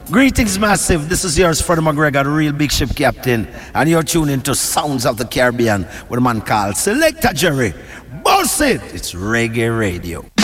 Greetings, massive. This is yours, Freddie McGregor, the real big ship captain, and you're tuning to Sounds of the Caribbean with a man called Selector Jerry. Boss it! It's reggae radio.